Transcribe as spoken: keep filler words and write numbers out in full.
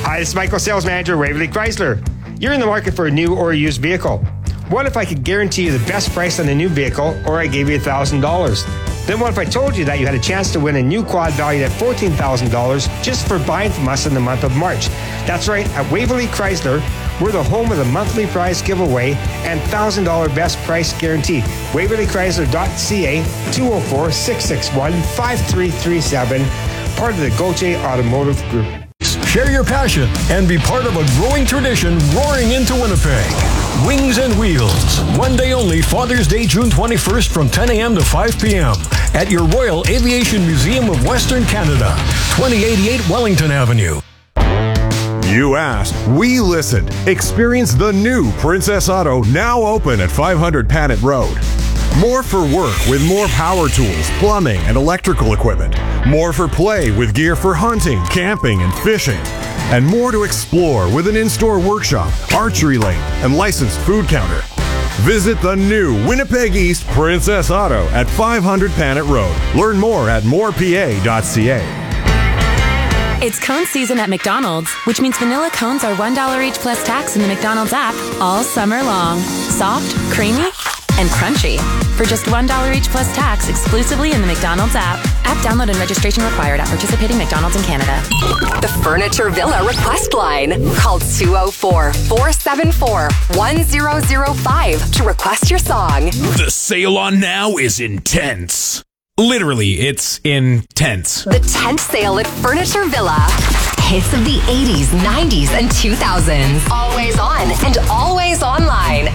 Hi, this is Michael, Sales Manager, Waverly Chrysler. You're in the market for a new or a used vehicle. What if I could guarantee you the best price on a new vehicle, or I gave you one thousand dollars? Then what if I told you that you had a chance to win a new quad valued at fourteen thousand dollars just for buying from us in the month of March? That's right, at Waverly Chrysler, we're the home of the monthly prize giveaway and one thousand dollars best price guarantee. Waverly Chrysler dot C A, two oh four, six six one, five three three seven, part of the Gauthier Automotive Group. Share your passion and be part of a growing tradition roaring into Winnipeg. Wings and Wheels. One day only, Father's Day, June twenty-first from ten a.m. to five p.m. at your Royal Aviation Museum of Western Canada, twenty eighty-eight Wellington Avenue. You asked, we listened. Experience the new Princess Auto, now open at five hundred Panet Road. More for work with more power tools, plumbing, and electrical equipment. More for play with gear for hunting, camping, and fishing. And more to explore with an in-store workshop, archery lane, and licensed food counter. Visit the new Winnipeg East Princess Auto at five hundred Panet Road. Learn more at more p a dot c a. It's cone season at McDonald's, which means vanilla cones are one dollar each plus tax in the McDonald's app all summer long. Soft, creamy, and crunchy. For just one dollar each plus tax exclusively in the McDonald's app. App download and registration required at participating McDonald's in Canada. The Furniture Villa request line. Call two oh four, four seven four, one zero zero five to request your song. The sale on now is intense. Literally, it's intense. The tent sale at Furniture Villa. Hits of the eighties, nineties, and two thousands. Always on and always online